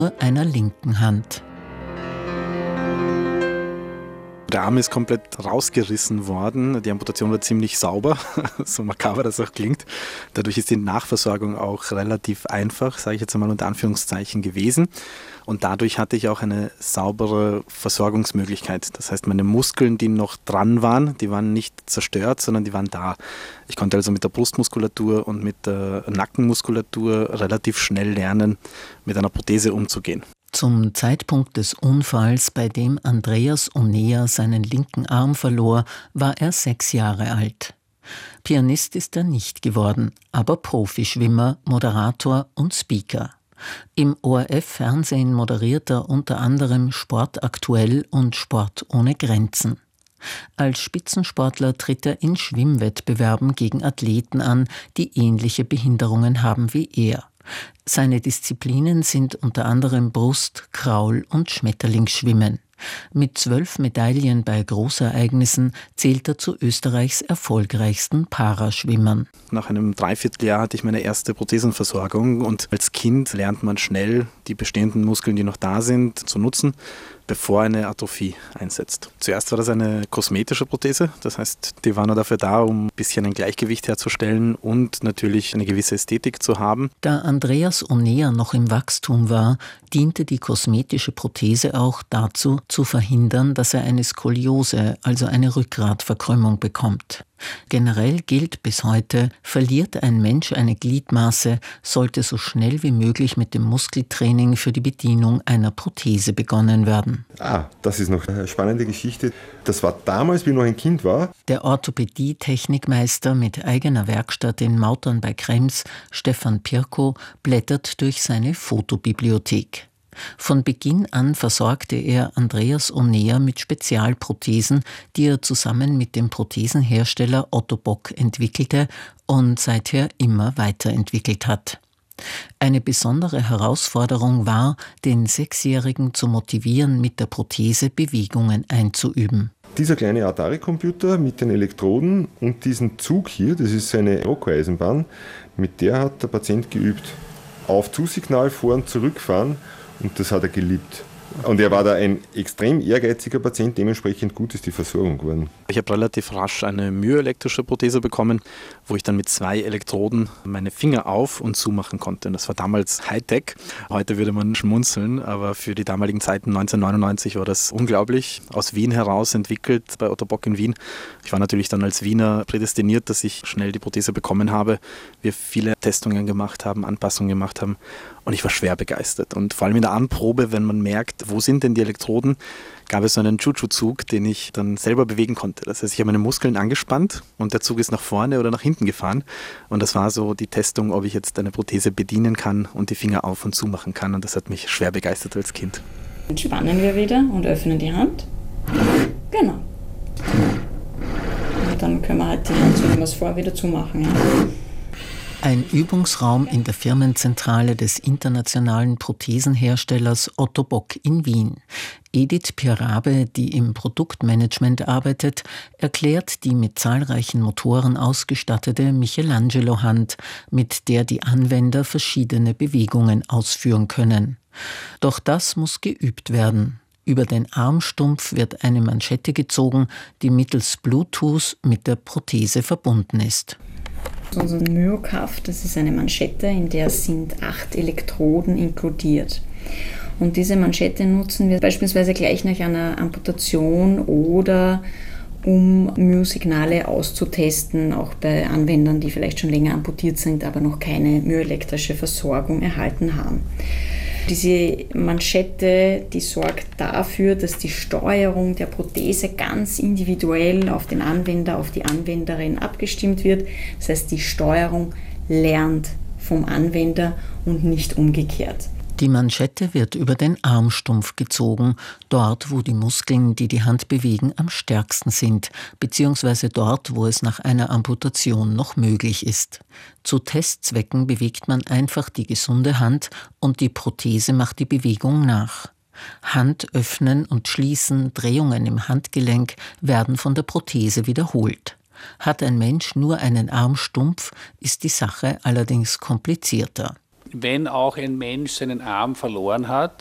einer linken Hand. Der Arm ist komplett rausgerissen worden. Die Amputation war ziemlich sauber, so makaber das auch klingt. Dadurch ist die Nachversorgung auch relativ einfach, sage ich jetzt einmal unter Anführungszeichen, gewesen. Und dadurch hatte ich auch eine saubere Versorgungsmöglichkeit. Das heißt, meine Muskeln, die noch dran waren, die waren nicht zerstört, sondern die waren da. Ich konnte also mit der Brustmuskulatur und mit der Nackenmuskulatur relativ schnell lernen, mit einer Prothese umzugehen. Zum Zeitpunkt des Unfalls, bei dem Andreas Onea seinen linken Arm verlor, war er 6 Jahre alt. Pianist ist er nicht geworden, aber Profischwimmer, Moderator und Speaker. Im ORF-Fernsehen moderiert er unter anderem Sport aktuell und Sport ohne Grenzen. Als Spitzensportler tritt er in Schwimmwettbewerben gegen Athleten an, die ähnliche Behinderungen haben wie er. Seine Disziplinen sind unter anderem Brust-, Kraul- und Schmetterlingsschwimmen. Mit 12 Medaillen bei Großereignissen zählt er zu Österreichs erfolgreichsten Paraschwimmern. Nach einem Dreivierteljahr hatte ich meine erste Prothesenversorgung und als Kind lernt man schnell, die bestehenden Muskeln, die noch da sind, zu nutzen, bevor eine Atrophie einsetzt. Zuerst war das eine kosmetische Prothese, das heißt, die war nur dafür da, um ein bisschen ein Gleichgewicht herzustellen und natürlich eine gewisse Ästhetik zu haben. Da Andreas Onea noch im Wachstum war, diente die kosmetische Prothese auch dazu, zu verhindern, dass er eine Skoliose, also eine Rückgratverkrümmung, bekommt. Generell gilt bis heute, verliert ein Mensch eine Gliedmaße, sollte so schnell wie möglich mit dem Muskeltraining für die Bedienung einer Prothese begonnen werden. Das ist noch eine spannende Geschichte. Das war damals, wie ich noch ein Kind war. Der Orthopädie-Technikmeister mit eigener Werkstatt in Mautern bei Krems, Stefan Pirko, blättert durch seine Fotobibliothek. Von Beginn an versorgte er Andreas Onea mit Spezialprothesen, die er zusammen mit dem Prothesenhersteller Otto Bock entwickelte und seither immer weiterentwickelt hat. Eine besondere Herausforderung war, den 6-Jährigen zu motivieren, mit der Prothese Bewegungen einzuüben. Dieser kleine Atari-Computer mit den Elektroden und diesen Zug hier, das ist eine Rocco-Eisenbahn, mit der hat der Patient geübt. Auf-Zu-Signal fahren, zurückfahren. Und das hat er geliebt. Und er war da ein extrem ehrgeiziger Patient, dementsprechend gut ist die Versorgung geworden. Ich habe relativ rasch eine myoelektrische Prothese bekommen, wo ich dann mit 2 Elektroden meine Finger auf- und zumachen konnte. Und das war damals Hightech. Heute würde man schmunzeln, aber für die damaligen Zeiten 1999 war das unglaublich. Aus Wien heraus entwickelt bei Otto Bock in Wien. Ich war natürlich dann als Wiener prädestiniert, dass ich schnell die Prothese bekommen habe. Wir viele Testungen gemacht haben, Anpassungen gemacht haben. Und ich war schwer begeistert. Und vor allem in der Anprobe, wenn man merkt, wo sind denn die Elektroden, gab es so einen Chuchu-Zug, den ich dann selber bewegen konnte. Das heißt, ich habe meine Muskeln angespannt und der Zug ist nach vorne oder nach hinten gefahren. Und das war so die Testung, ob ich jetzt eine Prothese bedienen kann und die Finger auf und zu machen kann. Und das hat mich schwer begeistert als Kind. Entspannen wir wieder und öffnen die Hand. Genau. Und dann können wir halt die Hand, so wie wir es vorher, wieder zumachen. Ja. Ein Übungsraum in der Firmenzentrale des internationalen Prothesenherstellers Otto Bock in Wien. Edith Pirabe, die im Produktmanagement arbeitet, erklärt die mit zahlreichen Motoren ausgestattete Michelangelo-Hand, mit der die Anwender verschiedene Bewegungen ausführen können. Doch das muss geübt werden. Über den Armstumpf wird eine Manschette gezogen, die mittels Bluetooth mit der Prothese verbunden ist. Unser Myocuff, das ist eine Manschette, in der sind 8 Elektroden inkludiert. Und diese Manschette nutzen wir beispielsweise gleich nach einer Amputation oder um Myosignale auszutesten, auch bei Anwendern, die vielleicht schon länger amputiert sind, aber noch keine myoelektrische Versorgung erhalten haben. Diese Manschette, die sorgt dafür, dass die Steuerung der Prothese ganz individuell auf den Anwender, auf die Anwenderin abgestimmt wird. Das heißt, die Steuerung lernt vom Anwender und nicht umgekehrt. Die Manschette wird über den Armstumpf gezogen, dort, wo die Muskeln, die die Hand bewegen, am stärksten sind, beziehungsweise dort, wo es nach einer Amputation noch möglich ist. Zu Testzwecken bewegt man einfach die gesunde Hand und die Prothese macht die Bewegung nach. Hand öffnen und schließen, Drehungen im Handgelenk werden von der Prothese wiederholt. Hat ein Mensch nur einen Armstumpf, ist die Sache allerdings komplizierter. wenn auch ein Mensch seinen Arm verloren hat,